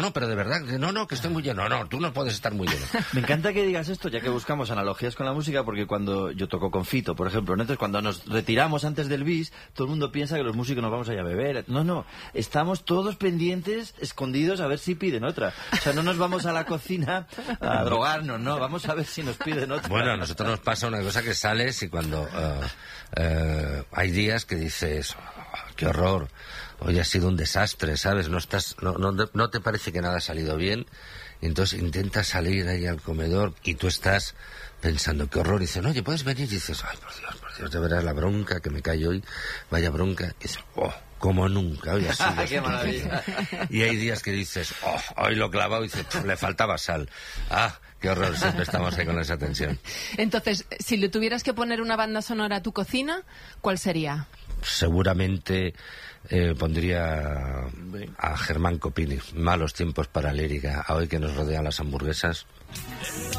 no, pero de verdad, no, que estoy muy lleno. No, tú no puedes estar muy lleno. Me encanta que digas esto, ya que buscamos analogías con la música, porque cuando yo toco con Fito, por ejemplo, entonces cuando nos retiramos antes del bis, todo el mundo piensa que los músicos nos vamos a ir a beber. No, estamos todos pendientes, escondidos, a ver si piden otra. O sea, no nos vamos a la cocina a drogarnos, no, vamos a ver si nos piden otra. Bueno, a nosotros nos pasa una cosa que sales y cuando hay días que dices, oh, qué horror, hoy ha sido un desastre, ¿sabes? No te parece que nada ha salido bien, y entonces intentas salir ahí al comedor y tú estás pensando, qué horror, y dicen, oye, ¿puedes venir? Y dices, ay, por Dios, de verdad, la bronca que me cae hoy, vaya bronca, y dices, oh, como nunca, hoy ha sido ¡Qué maravilla! Y hay días que dices, oh, hoy lo he clavado, y dices, le faltaba sal, qué horror, siempre estamos ahí con esa tensión. Entonces, si le tuvieras que poner una banda sonora a tu cocina, ¿cuál sería? Seguramente pondría a Germán Copini, Malos tiempos para lírica, a hoy que nos rodean las hamburguesas.